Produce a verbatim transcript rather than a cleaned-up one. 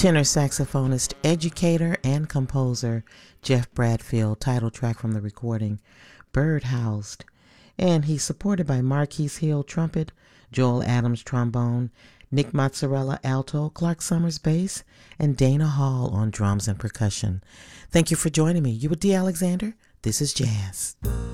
Tenor saxophonist, educator, and composer Jeff Bradfield, title track from the recording, Bird Housed. And he's supported by Marquise Hill, trumpet, Joel Adams, trombone, Nick Mozzarella, alto, Clark Summers, bass, and Dana Hall on drums and percussion. Thank you for joining me. You with D. Alexander? This is Jazz.